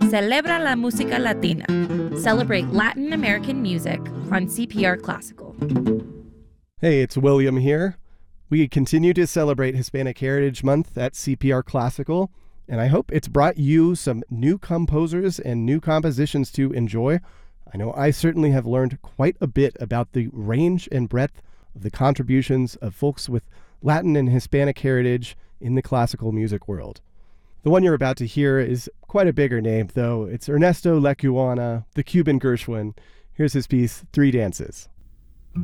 Celebra la música latina. Celebrate Latin American music on CPR Classical. Hey, it's William here. We continue to celebrate Hispanic Heritage Month at CPR Classical, and I hope it's brought you some new composers and new compositions to enjoy. I know I certainly have learned quite a bit about the range and breadth of the contributions of folks with Latin and Hispanic heritage in the classical music world. The one you're about to hear is quite a bigger name, though. It's Ernesto Lecuona, the Cuban Gershwin. Here's his piece, Three Dances.